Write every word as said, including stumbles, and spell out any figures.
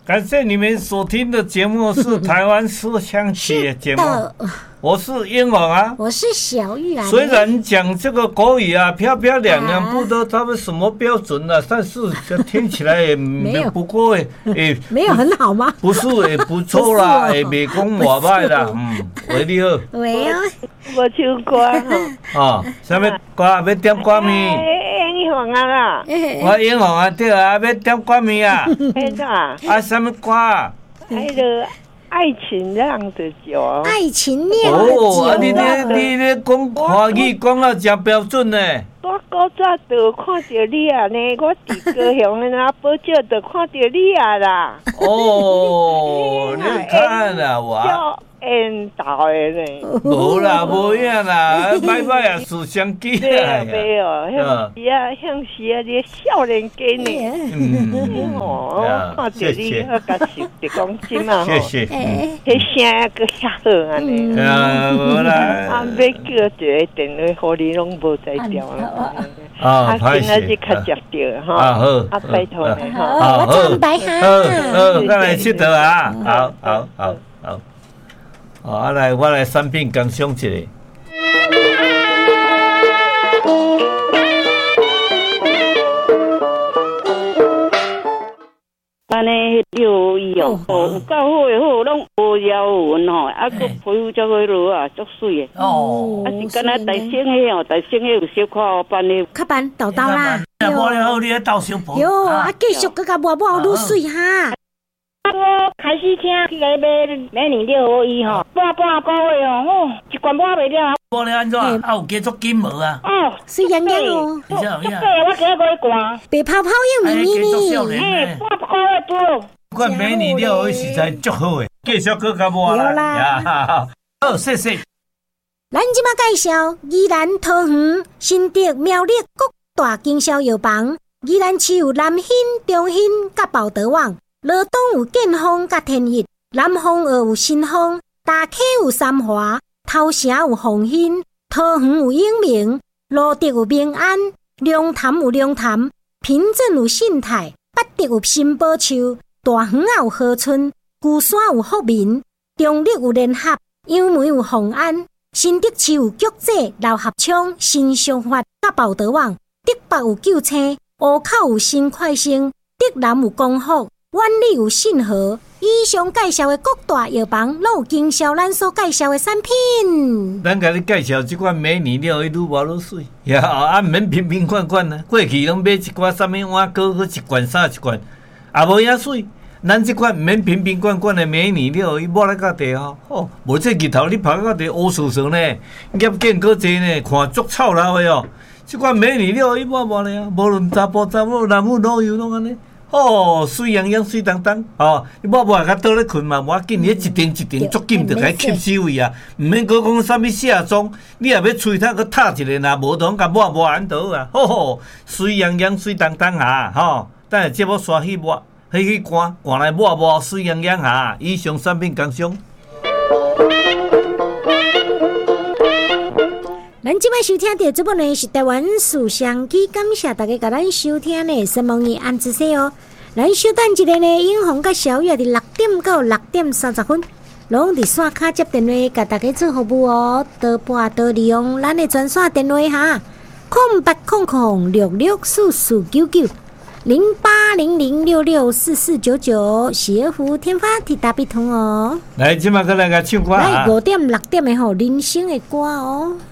感谢你们所听的节目是台湾思想曲的节目，我是英王啊， 我是小玉啊。 虽然讲这个国语啊，漂漂亮亮，不知道他们什么标准啊，但是听起来也没有，不过也没有很好吗？ 不是，也不错啦，也没讲话歹啦，嗯，喂你好， 喂啊， 我唱歌哈，哦，什么歌要点歌名？ 英皇啊啦， 我英皇啊，对啊，要点歌名啊， 迄个啊，什么歌啊？ 迄个。爱情酿的酒， 爱情酿的酒。 哦，啊，你咧你咧讲华语讲啊真标准呢。 我古早就看到你啊呢，我伫高雄的那宝酒就看到你啊啦。 哦，你看啦，我。 缘投的呢？ 无啦，无影啦，摆摆啊，思相机啊。没有，向时啊，向时啊，你少年家呢。嗯，哦，我看到你，我甲实的讲真啊， 谢谢。 迄声个遐好安尼。 啊，无啦。 啊，要叫一个电话，互你拢无在调啦。 啊， 歹势。啊，今仔日较接着哈。 啊好。 啊，拜托你哈。 好，我唱白哈。 好，好，咱来佚佗啊！好好好好。哦，啊来，我来产品感想一下。 安尼有意哦，有够好诶，好拢无摇纹吼，啊，佮皮肤足好落啊，足水诶。哦，啊是敢若大生迄哦，大生迄有小可好办诶。 较办豆豆啦。 无了后，你咧斗小婆。 哟，啊，继续佮甲抹抹愈水哈。 我开始听去个买美年六合一吼，半半个月哦，哦，一罐抹袂了。 无咧安怎？啊有加足金无啊？ 哦， 水痒痒哦。 足有影。我今个月罐。 白泡泡又咪咪咪。 哎，半个月多。 罐美年六合一实在足好诶，继续佮甲抹啦。呀，好，谢谢。 咱即马介绍宜兰桃园新竹苗栗各大经销药房，宜兰市有南兴、中兴甲宝德旺。罗东有建丰甲天益，南丰二有新丰，大溪有三华，头城有丰兴，桃园有永明，罗德有明安，龙潭有龙潭，平镇有信泰，八德有新宝树，大园有和春，旧山有福民，中立有联合，杨梅有丰安，新竹市有菊济、老合昌、新商发甲宝德旺，竹北有九青，湖口有新快星，竹南有光复。万里有信和，以上介绍的各大药房，拢有经销咱所介绍的产品。 咱甲你介绍即款美年了，伊愈抹愈水，呀，啊，毋免瓶瓶罐罐啊。过去拢买一寡啥物碗糕，去一罐三一罐，也无遐水。咱即款毋免瓶瓶罐罐的美年了，伊抹来到地吼，哦，无这日头你拍到地乌湿湿呢，叶见搁济呢，看足臭老的哦。即款美年了，伊抹抹咧啊，无论查甫查某、男女老幼拢安尼。哦，水洋洋、水当当，哦，你抹抹甲倒咧困嘛，无要紧，你一定一定足紧就该吸收伊啊，毋免搁讲啥物卸妆，你也要吹它搁拍一个呐，无同甲抹抹安倒啊，吼吼，水洋洋、水当当啊，吼，等下节目刷去抹，去去赶，赶来抹抹水洋洋啊，以上产品工商。 咱即摆收听到这部呢是台湾思想机，感谢大家甲咱收听呢，希望你按一下哦。咱稍等一下呢，英宏甲小月伫六点到六点三十分，拢伫线卡接电话甲大家做服务哦。多拨多利用咱的专线电话哈，空八空空六六四四九九零八零零六六四四九九，邪福天发铁打必通哦。 来，即马过来甲唱歌啊！ 来五点六点的吼，人生的歌哦。